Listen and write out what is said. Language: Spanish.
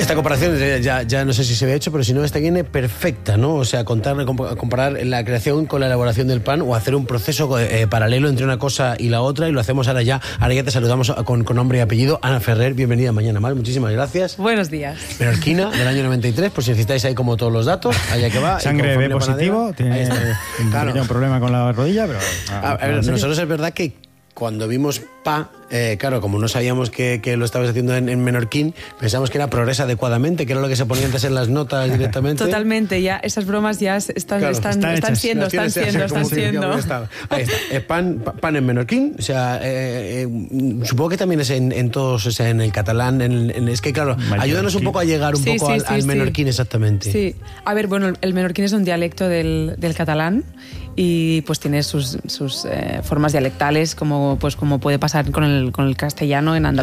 Esta comparación ya no sé si se había hecho, pero si no, esta viene perfecta, ¿no? O sea, comparar la creación con la elaboración del pan o hacer un proceso paralelo entre una cosa y la otra, y lo hacemos ahora ya. Ahora ya te saludamos con nombre y apellido. Ana Ferrer, bienvenida Mañana Mal, muchísimas gracias. Buenos días. Menorquina, del año 93, por si necesitáis ahí como todos los datos, allá que va. Sangre B positivo, tiene un problema con la rodilla, pero... nosotros es verdad que cuando vimos Pa, claro, como no sabíamos que lo estabas haciendo en menorquín, pensamos que era Progresa adecuadamente, que era lo que se ponía antes en las notas directamente. Totalmente, ya esas bromas ya están siendo. Ahí está, pan en menorquín, o sea, supongo que también es en todos, o sea, en el catalán, es que claro, ayúdanos un poco a llegar un poco al menorquín exactamente. Sí, a ver, bueno, el menorquín es un dialecto del catalán y pues tiene sus formas dialectales, como puede pasar con el castellano en Andalucía.